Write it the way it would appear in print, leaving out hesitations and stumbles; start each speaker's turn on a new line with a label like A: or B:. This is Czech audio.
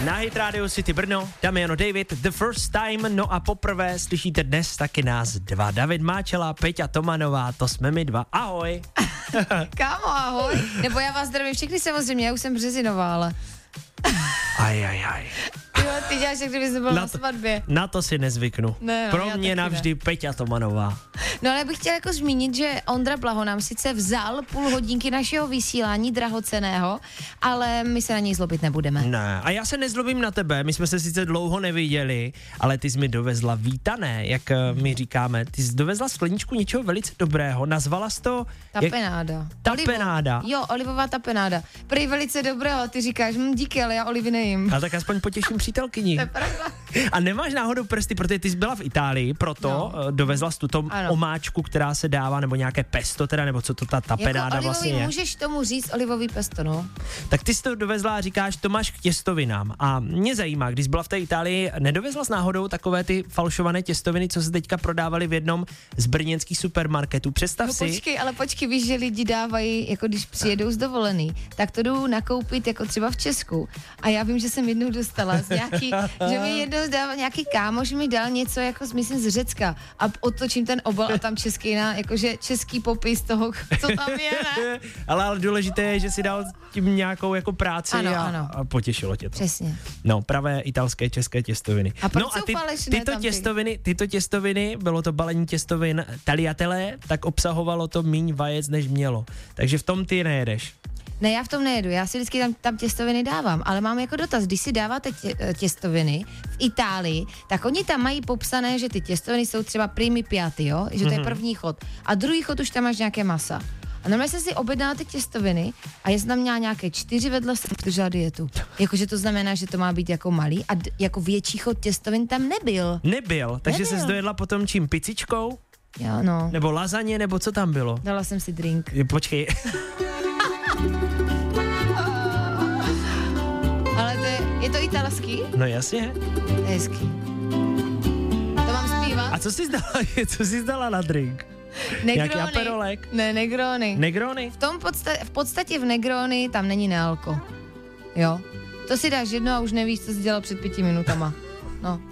A: Na Hit Radio City Brno, Damiano David, The First Time, no a poprvé slyšíte dnes taky nás dva. David Máčela, Peťa Tomanová, to jsme my dva. Ahoj.
B: Kámo, ahoj. Nebo já vás zdravím všechny samozřejmě, já už jsem Březinová, ale...
A: Aj.
B: Jo, ty děláš, jak kdyby jsi byl na svatbě.
A: Na to si nezvyknu.
B: Ne,
A: Pro mě navždy Peťa Tomanová.
B: No ale bych chtěla jako zmínit, že Ondra Blaho nám sice vzal půl hodinky našeho vysílání drahocenného, ale my se na něj zlobit nebudeme.
A: Ne, a já se nezlobím na tebe, my jsme se sice dlouho neviděli, ale ty jsi mi dovezla vítané, jak my říkáme. Ty jsi dovezla skleničku něčeho velice dobrého, nazvala jsi to...
B: Tapenáda.
A: Tapenáda.
B: Jo, olivová tapenáda. Prý velice dobrého, ty říkáš, díky, ale já olivy nejím.
A: Ale tak aspoň potěším přítelkyni.
B: To je pravda.
A: A nemáš náhodou prsty, protože ty jsi byla v Itálii, proto dovezla jsi tuto omáčku, která se dává, nebo nějaké pesto teda, nebo co to ta tapenáda
B: jako
A: vlastně je.
B: Můžeš tomu říct olivový pesto, no.
A: Tak ty jsi to dovezla a říkáš, to máš k těstovinám. A mě zajímá, když jsi byla v té Itálii, nedovezla jsi náhodou takové ty falšované těstoviny, co se teďka prodávali v jednom z brněnských supermarketů. Představ
B: no,
A: si.
B: Počkej, víš, že lidi dávají, jako když přijedou z dovolený, tak to jdou nakoupit jako třeba v Česku. A já vím, že jsem jednou dostala z nějaký, že mi jednou dal nějaký kámoš, mi dal něco jako myslím z Řecka a otočím ten obal a tam český jakože český popis toho, co tam je, ne?
A: ale důležité je, že si dal tím nějakou jako práci
B: ano.
A: A potěšilo tě to.
B: Přesně.
A: No, pravé italské, české těstoviny.
B: A proč
A: no
B: jsou falešné
A: tyto těstoviny, bylo to balení těstovin tagliatelle, tak obsahovalo to míň vajec, než mělo. Takže v tom ty nejedeš.
B: Ne, já v tom nejedu, já si vždycky tam těstoviny dávám, ale mám jako dotaz, když si dáváte těstoviny v Itálii, tak oni tam mají popsané, že ty těstoviny jsou třeba primi piatti, jo, že to je první chod a druhý chod už tam máš nějaké masa. A normálně jsem si objednala ty těstoviny a já jsem tam měla nějaké 4 vedle, jsem držela dietu. Jakože to znamená, že to má být jako malý a jako větší chod těstovin tam nebyl.
A: Takže se dojedla potom čím, picičkou?
B: Jo, no.
A: Nebo lazaně, nebo co tam bylo?
B: Dala jsem si drink.
A: Počkej.
B: Ale je to italský?
A: No jasně.
B: To je hezký. To mám zpívat?
A: A co jsi dala na drink?
B: Negrony.
A: Nějaký aperolek?
B: Ne, Negrony.
A: Negrony?
B: V podstatě v Negrony tam není nealko. Jo. To si dáš jedno a už nevíš, co jsi dělal před 5 minutama. No.